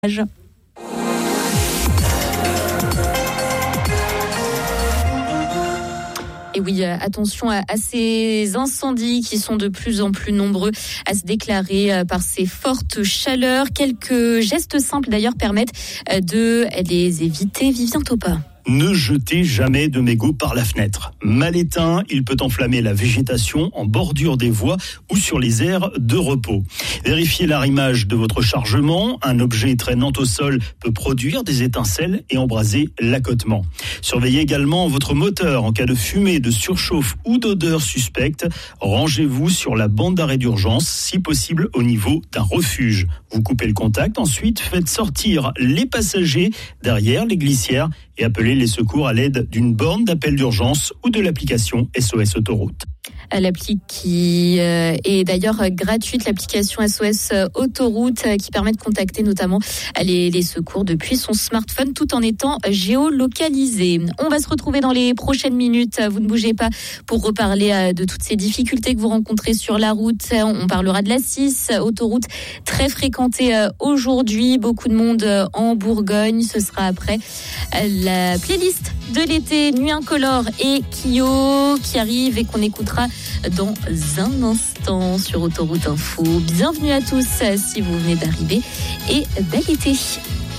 Et oui, attention à ces incendies qui sont de plus en plus nombreux à se déclarer par ces fortes chaleurs. Quelques gestes simples d'ailleurs permettent de les éviter. Vivien Topa. Ne jetez jamais de mégots par la fenêtre. Mal éteint, il peut enflammer la végétation en bordure des voies ou sur les aires de repos. Vérifiez l'arrimage de votre chargement. Un objet traînant au sol peut produire des étincelles et embraser l'accotement. Surveillez également votre moteur en cas de fumée, de surchauffe ou d'odeur suspecte. Rangez-vous sur la bande d'arrêt d'urgence, si possible au niveau d'un refuge. Vous coupez le contact, ensuite faites sortir les passagers derrière les glissières et appelez les secours à l'aide d'une borne d'appel d'urgence ou de l'application SOS Autoroute. L'appli qui est d'ailleurs gratuite, l'application SOS Autoroute qui permet de contacter notamment les secours depuis son smartphone tout en étant géolocalisé. On va se retrouver dans les prochaines minutes. Vous ne bougez pas pour reparler de toutes ces difficultés que vous rencontrez sur la route. On parlera de la 6, autoroute très fréquentée aujourd'hui. Beaucoup de monde en Bourgogne. Ce sera après la playlist de l'été, Nuit Incolore et Kyo qui arrive et qu'on écoutera dans un instant sur Autoroute Info. Bienvenue à tous si vous venez d'arriver et bel été.